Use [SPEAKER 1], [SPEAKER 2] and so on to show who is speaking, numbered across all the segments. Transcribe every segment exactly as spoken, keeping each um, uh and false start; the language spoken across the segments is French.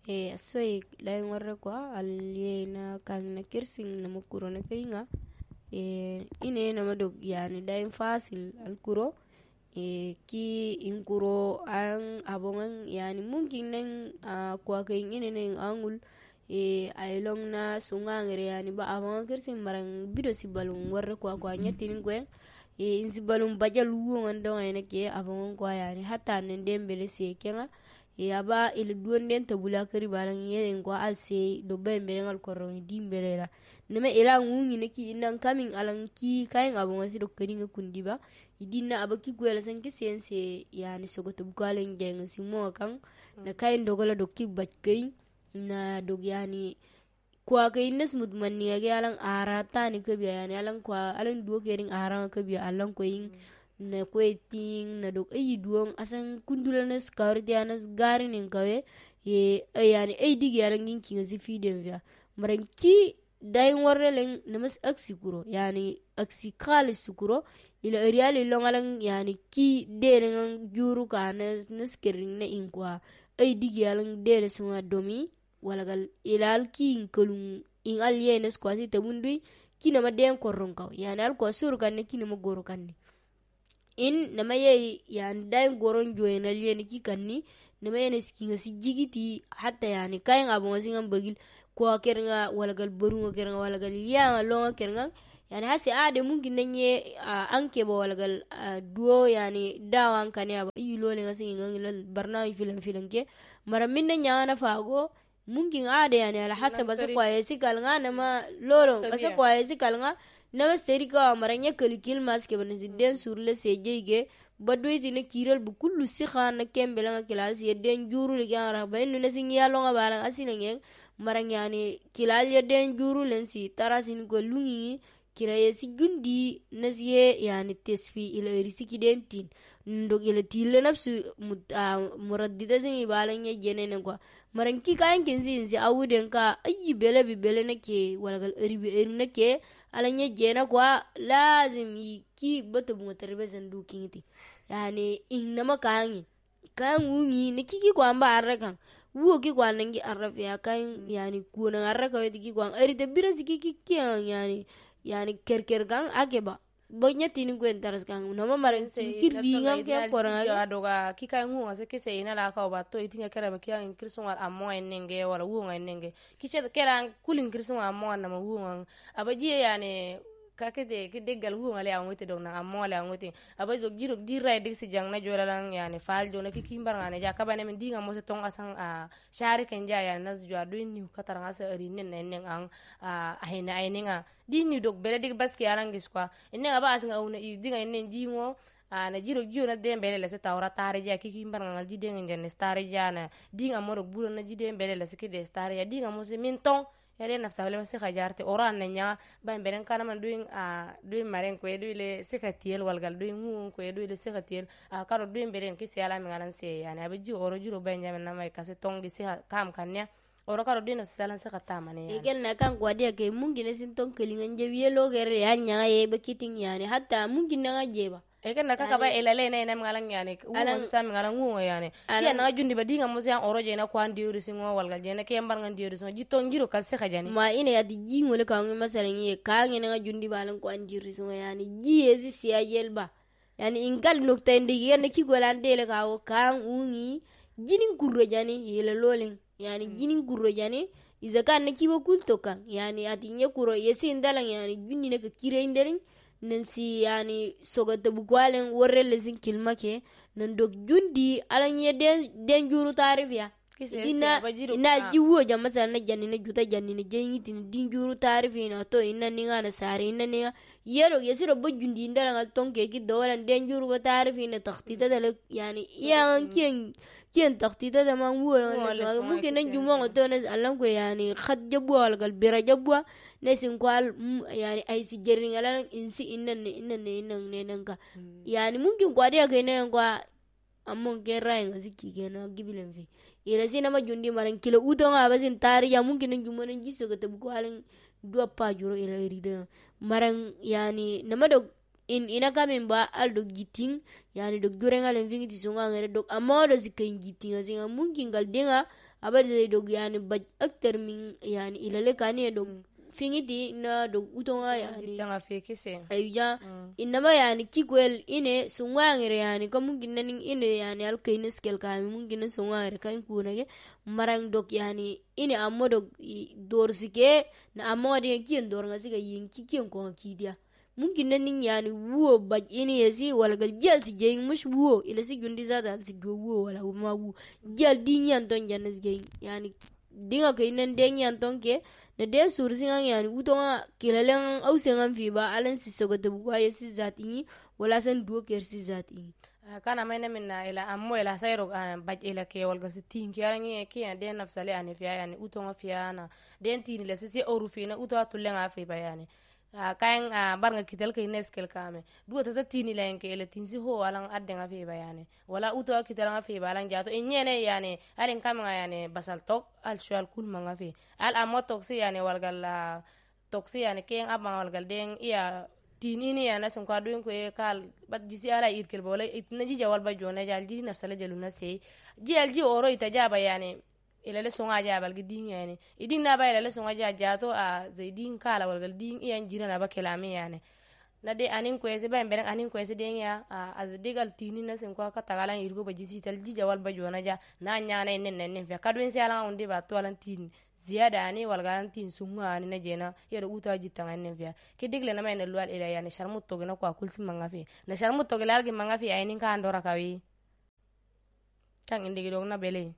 [SPEAKER 1] e asoy lay warre kwa al yena kan na kirsin na mukuro na kayinga e ine na madog yani dain fasil al kuro e ki inkuro an abongan yani mungkin nan uh, kwa kayin ine nan angul e aylong na sungangere yani ba abongan kirsin marang bido si balung warre kwa kwa nyatin kwen e insi balung bajal wuongan don ayna ke abongan kwa yani hatta nan dembele se kenga e aba il duonden tabula kari balang yeden kwa alse do ben berengal korong dimbele la neme ila ngungi neki indan coming alang ki kayen abongan si do kadinga kundiba idina abaki gwela sanki sense yani sogoto bukalen jeng si mo kan na kayen dogola do ki bakay na dog yani kwa kay nas mudmanni age alang arata ni kabiya yani alang kwa alang duo kering arang kabiya alang ko ing na kweting na dog ay duong asang kundula na scout dianas garin en kawe ye yani ay digi alang ngin kinga si fidem via marang ki dayin warre len namas aksikuro yani aksikali sukuro ila ariali longalang yani ki dere ngang juru ka na naskerin na inkwa ay digi alang dere sunga domi walagal ilal ki inkalung in alye nas kwasi tabundui kina madem korronkaw yani al ko sur kan ne kina magoro kan in nama ye yani dayin goron joyen alye ne ki kanni nama ye neskinga si jigiti hatta yani kayan abu ngasingan bagil kwa kernga walagal burunga kernga walagal yanga longa kernga yani hasi ade mungkin nanye uh, anke ba walagal uh, duo yani dawan kane aba iyilo le ngasinga ngilal barnawi filan filan ke mara minna nyana fago mungkin ade yani ala hasaba sa kwa yesi kalnga nama lolo basa kwa yesi kalnga nama steri ka maranya kalikil maske banasi den surle sejege badoi tine kiral bu kullu si khana kembela nga kilal si den juru le gara ba inu nasin yalo nga balang asinenge marang yani kilal ya den juru lensi tarasin ko lungi kira yesi gundi nasiye yani tesfi ila risiki den tin ndog ila tille nafsu muraddida zimi balang ya jenene kwa marang ki kayan kinsi insi awuden ka ayi bele bi bele nake walagal eribi eri nake alanya jena kwa lazim yi ki bata bunga tarbe zandu kingiti yani innama kayangi kayan wungi ne kiki kwa amba arrakan wuo ki kwa nangi arrafi ya kayan yani kuna arraka weti ki kwa erite bira si kiki kiyan yani yani kerker kan akeba bonya tini kwen taras kan nama marang ki ringan ke korang
[SPEAKER 2] ya doga ki kayan wunga se kese ina la ka obato itinga kera ba kiyan kirsunga ammo enenge wala wunga enenge kiche kera kulin kirsunga ammo na ma wunga abaji yani kakete ke degal wunga le angote dong na ammo le angote abajo giro diray dig si jang na jola lang yani fal jona ki kimbar ngane ja kabane min dinga mo se tong asang a shari ken ja yani nas jwa do ni katar ngasa eri nen nen ang a ahina aininga di ni dog bele dig baski arangis kwa enen aba asinga una is dinga enen jingo ana jiro jio na dembele la se tawra tare ja ki kimbar ngal jide ngen stare ja na dinga mo rog bulo na jide mbele la se ki de stare ja dinga mo se min tong yare nafsa wala se khajarte oran na nya ba mberen kana man doing a doing maren ko edu le se khatiel walgal doing ngu ko edu le se khatiel a karo doing mberen ki se ala mi ngalan se yani abaji oro juro benjamin na mai kase tongi se kam kanya oro karo doing se salan se khatama ne yani
[SPEAKER 1] igen na kan kwadia ke mungkin sin tong kelingan je wielo gere ya nya ye bekiting yani hatta mungkin na jeba
[SPEAKER 2] eken na kaka ba elale na ina ngalan yani uwo sa ngalan uwo yani ya na jundi ba dinga mo sian oro je na kwan diuri singo walgal je na ke mbar ngan diuri singo jiton jiro kase khajani
[SPEAKER 1] ma ina ya di jingo le kan masalan ye kan ina jundi balan kwan diuri singo yani ji ezi siya yelba yani ingal nokta indi yene ki golande le kawo kan ungi jinin kurro jani yele lolen yani jinin kurro jani izakan na kibo kulto kan yani atinye kuro yesi indalan yani jundi ne ka kire indelin nansi yani sogata bukwalen worre lesin kilmake nan dog jundi alan ye den den juru tarif ya ina ina jiwo jama sa na janni na juta janni na jengiti din juru tarif ina to ina ninga na sare ina ninga yero yesiro bo jundi indala ngal tonke ki dolan den juru ba tarif ina takhtita da yani yan kien kien takhtita da man wo mumkin nan jumo to nas alan ko yani khat jabwa wal gal bira jabwa nesin kwal yani ay si jerin alan insi innan ne innan ne innan ne nanka yani mungkin kwadi ka ne kwa amon ke rai ngasiki gena gibilen fi ira sina ma jundi maran kilo uto nga basin tari ya mungkin nan jumo nan jiso ka tabu kwalen dua pa juro ila irida maran yani nama do in ina kamin ba al dog giting yani dog durengal fingi ti sunga ngere dog amma do zikain giting asinga mungkin gal denga abade dog yani baj aktar min yani ilale kani dog mm. fingiti na dog utonga yani
[SPEAKER 2] danga fekese
[SPEAKER 1] ayya mm. inama yani kikwel ine sunga ngere yani ko mungkin naning ine yani al kain skel kami mungkin sunga ngere kain kunage marang dog yani ine amma dog dorsike na amma de kien dor ngasika yinki kien ko kidia mungkin naning yani wuo baj ini yesi wala gal jel si jeng mush wuo ila si gundi zata si do wuo wala ma wuo jel dinyan ton janas geng yani dinga kainan denyan ton ke na den sursingan yani utonga kilalen ausengan fi ba alan si sogo de buwa yesi zati wala san duo ker si zati
[SPEAKER 2] kana mayna minna ila ammo ila sayro an baj ila ke walga sitin kiyarangi ke den nafsale an fi yani utonga fi ana den tini la si oru fi na uto tulenga fi bayani kayan barnga kitel kay neskel kame duwa ta tini la enke ele tinsi ho alan addenga fi bayani wala uto kitel nga fi balan jato enyene yani alen kam nga yani basal tok al shwal kul manga fi al amo toksi yani walgal toksi yani ken abang walgal den iya tini ni yana sun kwa duin ko e kal bat jisi ala irkel bola itna ji jawal ba jona jal ji nafsala jaluna se ji al ji oro itajaba yani ila le songa ja bal gidin yani idin na ba ila le songa ja jato a zaidin kala wal galdin iyan jira na ba kelami yani na de anin ko ese ba mberen anin ko ese den ya az digal tini na sen ko ka tagalan irgo ba jisi tal jija wal ba jona ja na nyana nen nen fe kadwen se ala onde ba to alan tin ziyada ani wal garantin sunga ani na jena yero uta jitanga nen fe ke digle na mai na lual ila yani sharmut to gina ko kulsi manga fe na sharmut to gilal gi manga fe ainin ka andora kawi kan indigi dog na bele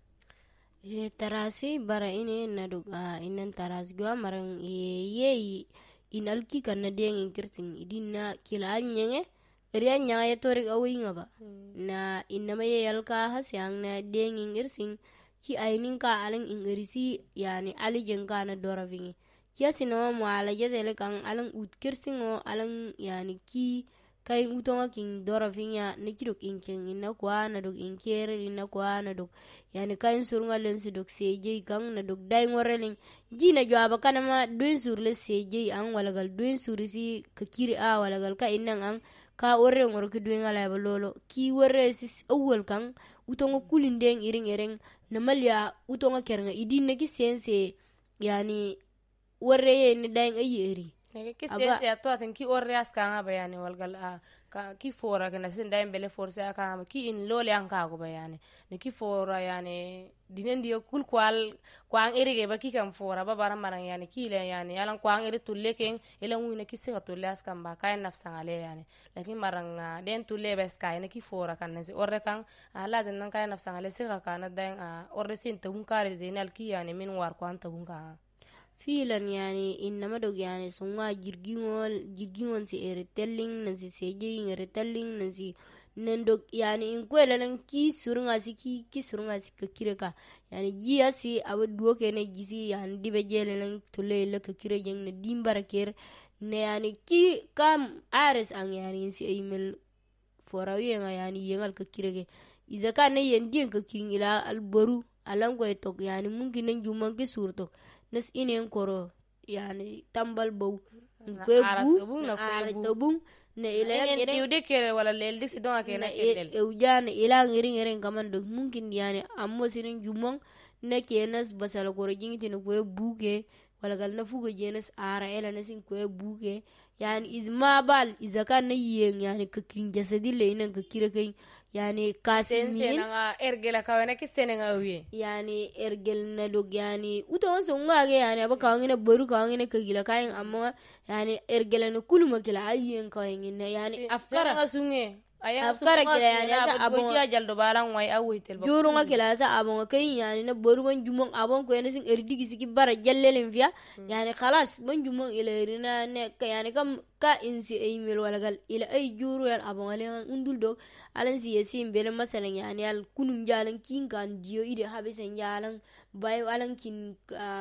[SPEAKER 1] e tarasi bara ine na duga inan tarasi gwa marang e ye inalki kana deng kirtin idina kila nyenge riya nya ya tori awinga ba hmm. na inama ye yalka hasyang na deng ingirsin ki ainin ka alang ingirisi yani alijen kana dora vingi kiya sinama mwala yadele kan alang utkirsin o alang yani ki kai utonga king dora vinya nikidok inking ina kwa na dog inkere ina kwa na dog yani kain surunga lensi dog seje kang na dog dai ngoreling jina jwaba kana ma doen surle seje ang walagal doen surisi kakiri a walagal ka inang ang ka orre ngor ki doen ala balolo ki worre sis awol kang utonga kulindeng iring iring na malya utonga kernga idin ki sense yani worre ye ni dai ayeri
[SPEAKER 2] ki sense ya to atin ki orre aska bayani walgal a ka ki fora kana sin dai bele forse aka ki in lole an ka go bayani ne ki fora yani dinen dio kul kwal kwang erige ba ki kam fora ba bara marang yani ki le yani alan kwang eri tulle ken elan wina ki se tulle aska ba kay nafsan ale yani lakin marang den tulle bes kay ne ki fora kan se orre kan ala jan nan kay nafsan ale se ka kana dai orre sin tabun kare zinal ki yani min war kwan tabun ka
[SPEAKER 1] filan yani innama dog yani sunga jirgingol jirgingol si eretelling nansi sejing eretelling nansi nendog yani in kwela nan ki surunga si ki ki surunga si kakireka yani jiya si awa duo kene jisi yani dibe jele nan tole le kakire jeng ne dimbara ker ne yani ki kam ares ang yani si email fora yenga yani yengal kakireke izaka ne yendien kakiring ila alboru alango etok yani mungkin nan jumang ki surtok nas inen koro yani tambal bow kwe bu na ala tabung na ila
[SPEAKER 2] ngere diude kere wala lel disi don akena kedel
[SPEAKER 1] e ujana ila ngiri ngere kamando mungkin yani ammo sinin jumong na kenas basal koro jingiti na kwe buke wala gal na fugo jenas ara ela nasin kwe buke yani izma bal izaka na yeng yani kakin jasadi le ina kakira kai yani kasmin
[SPEAKER 2] sense na ergela kawana kisene ngawi
[SPEAKER 1] yani ergel na dog yani uto so ngage yani aba kawangina boru kawangina kagila kayin amma yani ergela no kuluma kila ayyen kayin yani afkara
[SPEAKER 2] ngasunge aya
[SPEAKER 1] afkara kila yani
[SPEAKER 2] asa abon ya jaldo balan way awitel
[SPEAKER 1] joro nga kila asa abon kayin yani na boru ban jumon abon ko yana sin erdigi siki bara jallelen fiya yani khalas ban jumon ila rina ne yani kam ka insi email wala gal ila ay juro yal abon ale undul dog alan si yesim bele masalan yani al kunum jalan kin kan dio ide habisen jalan bayo alan kin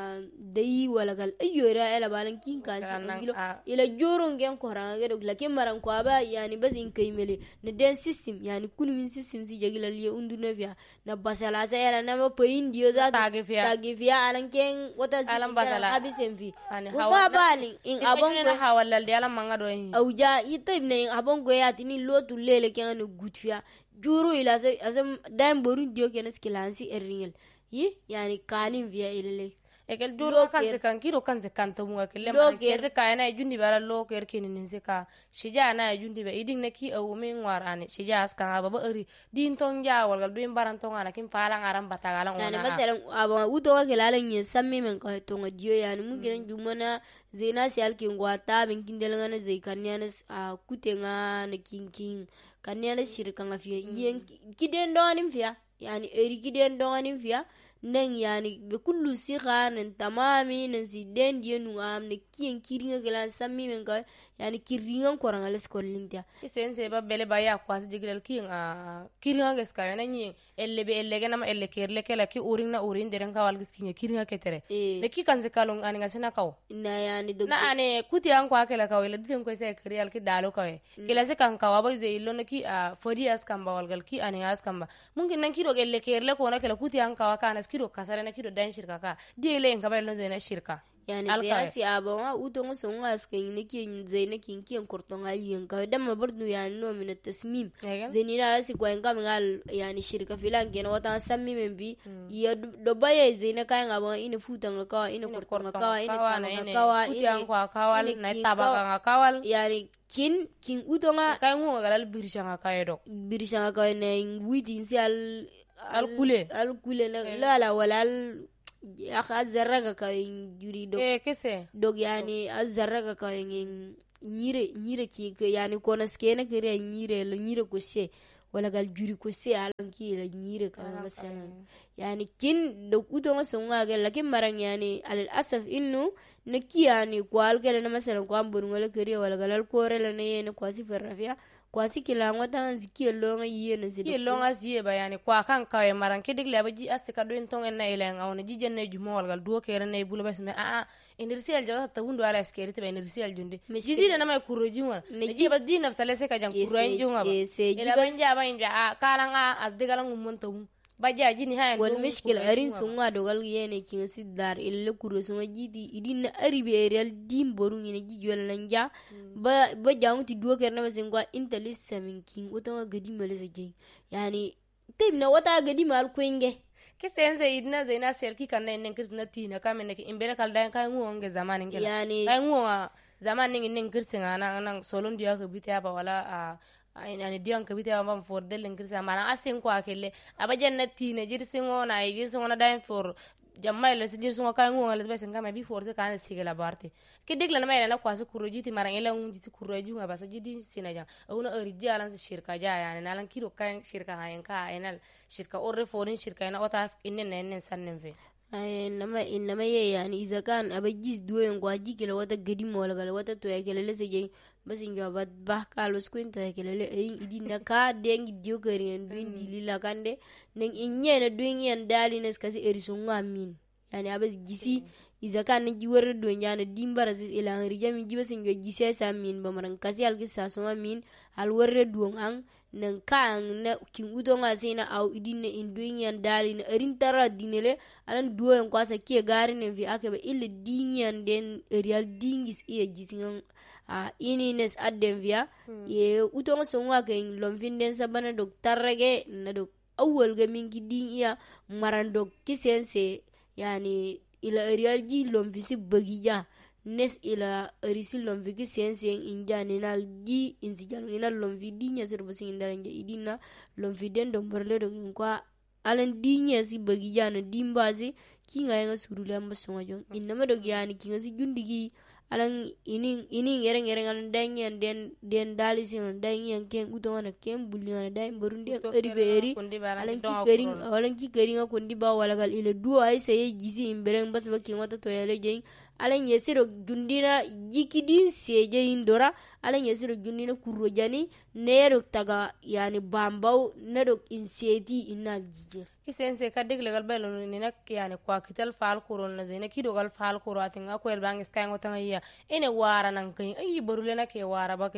[SPEAKER 1] dai wala gal ayora ela balan kin kan singilo ila joro ngen ko ranga dog lakin maran ko aba yani bas in kay mele na den system yani kunum system si jagila liya unduna via na basala sa ela na ma payin dio za
[SPEAKER 2] tagi via
[SPEAKER 1] tagi via alan ken wata
[SPEAKER 2] alan basala
[SPEAKER 1] habisen vi
[SPEAKER 2] ani
[SPEAKER 1] hawa balin in abon
[SPEAKER 2] ko hawalal de alan nga do yin
[SPEAKER 1] auja yitay ne abon go ya tini lotu lele ke ngani gutfia juru ila se asem daim borun dio ke nes kilansi erringel yi yani kanin via ilele
[SPEAKER 2] ekel juro kan se kan kiro kan se kan to mu ekel le ke se ka na jundi bala lo ker kin nin se ka shija na jundi be iding ne ki awu min war ane shija as kan aba ba eri din ton ja wal gal duin baran ton ana kin pala ngaram batagala ngona
[SPEAKER 1] yani masalan aba uto ke lalan yin sammi men ka to dio yani mu gidan jumana zena si alkin gwata bin kindel ngana zai kanyana a kutenga na kinkin kanyana shirka ngafiya yen kiden donin fiya yani eri kiden donin fiya nan yani be kullu siga nan tamami nan si den dienu am ne kien kiringa gelan sammi men ka yani kiringa koranga les kollintia
[SPEAKER 2] isense ba bele ba ya kwasi jigrel kin a kiringa ges ka yana nyi elle be elle gena ma elle kerle kala ki uring na urin deren ka wal giskinya kiringa ketere ne ki kan se kalon ani ngasina kaw
[SPEAKER 1] na yani do
[SPEAKER 2] na ane kuti an kwa kala kaw ile diten ko se krial ki dalo kaw kila se kan kaw ba ze illo ne ki a fodi as kan ba wal gal ki ani as kan ba mungkin nan kiro elle kerle ko na kala kuti an kaw kana kiro kasare na kiro dan shirka ka die le en ka ba no ze na shirka
[SPEAKER 1] yani zeyasi abama utongo songa asken ne ki zeyne kin kin kortonga yin ka dama bardu yani no min tasmim zeni na si kwa ngam ngal yani shirka filan gen wata sammi men bi ya do baye zeyne kay ngaba ina futanga ka ina kortonga ka ina tanga ka
[SPEAKER 2] ina kwa kawal na tabaka nga kawal
[SPEAKER 1] yani kin kin utonga
[SPEAKER 2] kay ngo galal birishanga kay do
[SPEAKER 1] birishanga ka ne widin si al
[SPEAKER 2] al kule
[SPEAKER 1] al kule la la wala aka zarraga ka juri dog
[SPEAKER 2] eh kese
[SPEAKER 1] dog yani azarraga ka nyire nyire ki yani kona skena kire nyire lo nyire ko se wala gal juri ko se alan ki la nyire ka masalan yani kin dog uto masonga ga lakin marang yani al asaf innu naki yani kwal kala na masalan ko ambur ngala kire wala gal ko rela ne ne kwasi ferrafia kwasi kila ngwata nziki longa yene zido
[SPEAKER 2] ki longa ziye bayani kwa kan kawe maran kidig leba ji asika do enton en na ile ngawne ji jenne jumo walgal do kere ne bulo bes me a a enersial jawa ta wundo ala skeri te enersial junde ji zide na may kuroji wona ji ba di nafsa lese ka jang kuroy junga ba ila banja ba inja a kala nga as digala ngum monta hum baja jini hayan
[SPEAKER 1] wal mishkil arin sunga dogal yene kin sidar ille kuro sunga jidi idin aribe real dim boru ne ji jol nanja ba ba janguti do ker na basin gwa intalis samin kin wata gadi male zage yani tim na wata gadi mal kwenge
[SPEAKER 2] ke senze idna zaina selki kan nen kirsna tina kamen ke imbere kal dan kay ngonge zamanin gela yani kay ngonga zamanin nen kirsinga nan nan solon diya ko bitya ba wala a ani diyan ka bita bam for delen kirsa mana asin ko akelle aba jannati ne jirsin ona ay jirsin ona daim for jamma le jirsin ko kay ngol le besen kama bi for se kan sigela barte ke degla na mayna ko asu kurojiti maran ele ngun jiti kuroju ngaba sa jidi sinaja una eri jalan se shirka ja yani nalan kiro kan shirka hayen ka enal shirka orre forin shirka ina ota innen nen sannen fe
[SPEAKER 1] ay nama inama ye yani izakan aba jis duwen ko ajikela wata gadi mo wala wata to yakele le se basin jaba ba kalos kwinta kelele ayin idina ka dengi diogari en duin dilila kande nen inyena duin yan dali nes kasi eriso ngamin yani abas gisi izaka ne jiwere do nyana dimbara zis ila rijami jibasin jo gisi sa min bamaran kasi algi sa so min al werre duon an nan kan na kin udo nga sina au idine in duin yan dali na erin tara dinele alan duon kwasa ke gari ne vi akebe ille dinyan den real dingis e gisin a uh, ini nes adden via hmm. ye utonga songa ke lomfinden sabana dok tarrege na dok awwal ga minki din iya maran dok kisense yani ila real ji lomfisi bagija nes ila risi lomfi kisense inja ninal ji insijan inal lomfi dinya serba singindalanje idina lomfiden dok berle dok inkwa alan dinya si bagija na dimbazi kinga yanga surule amba songa jong inama dok yani kinga si jundigi alang ini ini ngereng ngereng alang dangian den den dali sin dangian ken utonga ken buliana dai barundi eri beri alang ki kering alang ki kering akundi ba walagal ile duo ay sey gizi imbereng bas ba kin wata to yale jeng alang yesiro gundina jikidin seje indora alang yesiro gundina kurojani nero taga yani bambau nero inseti inal jije
[SPEAKER 2] kisense kadig legal belo ni nak yani kwa kital fal koron na zena kido gal fal koro atinga ko el bang sky ngotanga ya ene wara nan kai ay borule na ke wara ba kai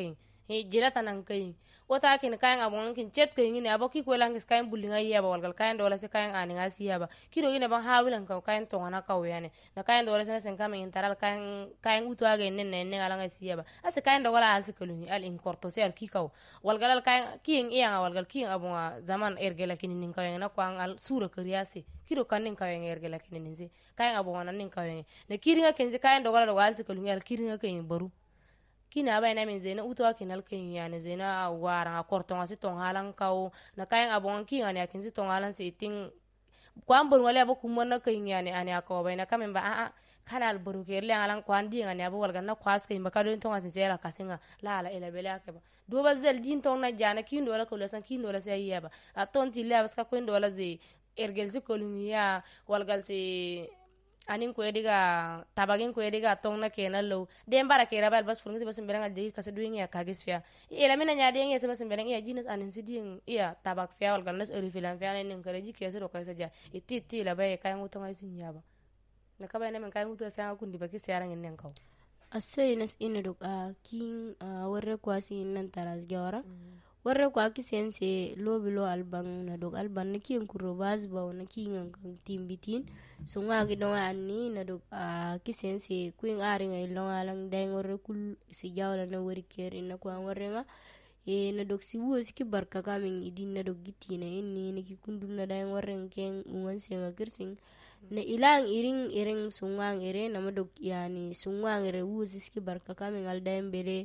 [SPEAKER 2] he jela tanan kai wata kin kayan abon kin chet kai ngine aboki ko langis kayan bulinga yaba walgal kayan dola se kayan aninga siyaba kiro gine ban hawilan ka kayan tongana ka wiyane na kayan dola se sen kama intaral kayan kayan utu aga nen nen alanga siyaba ase kayan dola al sikaluni al in korto se al kikaw walgal al kayan kiyen iya walgal kiyen abon zaman ergela kinin kayan na kwang al sura kriyase kiro kanin kayan ergela kinin se kayan abon nan kayan na kiringa kenze kayan dola dola al sikaluni al kiringa kayan baru kina bai na min zena uto kinal kin ya ne zena wara korton asi ton halan kawo na kayan abon kin ani akin si ton halan si tin kwan bur wala ba kuma na kin ya ne ani akawo bai na kamen ba a a kana al buru ke le halan kwan di ani abu walga na kwas kin ba kadon ton asin zela kasinga la la ila bele akaba do ba zel din ton na jana kin do la ko lesan kin do la sai ya ba a ton ti le aska ko do la ze ergel si kolumia walgal si anin ko ediga tabagin ko ediga tong na kenal lo dem bara ke rabal bas furngiti bas mberanga de kase duing ya kagis fia e la mina nya de ngi bas mberanga ya jinas anin siding iya tabak fia wal ganas eri filan fia nen kare ji kese ro kase ja iti ti la bay kay nguto ngai sinya ba na ka bay na men kay nguto sa kundi ba ki sera ngin nen kaw
[SPEAKER 1] asse inas ina dok a king warre kwasi nan taras gawara warre kwa kisense lobilo albang na dog alban na kiyen kuro bas ba na kiyen kan timbitin so nga gi don anni na dog a kisense kuin ari ngai long alang dai ngorre kul si jawla na wari keri na kwa warre nga e na dog si wo si ki barka kamin idin na dog gitina inni ni ki kundum na dai ngorre ken unwan se nga kirsing na ilang iring iring sungang ire na madog yani sungang ire wuzi ski barka kamin aldaim bele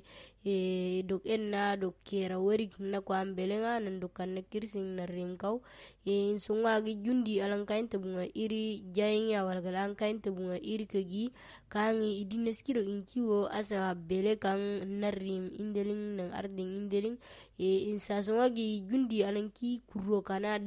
[SPEAKER 1] e dog enna dog kera wari na kwa mbele nga nan dog kan na kirsing na rimkaw e sunga gi jundi alang kain tabunga iri jayin ya walgal ang kain tabunga iri kagi kangi idin ski do inkiwo asa bele kan na rim indeling nang arding indeling e insa sunga gi jundi alang ki kuro kana